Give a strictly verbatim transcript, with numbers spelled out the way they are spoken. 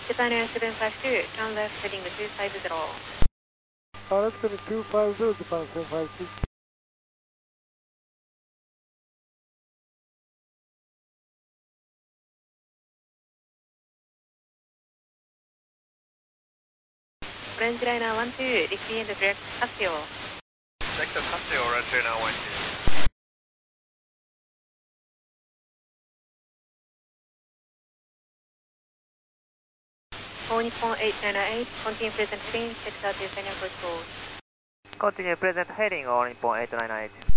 Japan Air seven five two, turn left heading two five zero. Uh, let's go to two five zero, Japan seven five two. Orange Liner one two, Ricky and direct Casio. Sector Casio, Orange Liner one two. All Nippon eight nine eight, continue present heading, check out the final control. Continue present heading, All Nippon eight nine eight.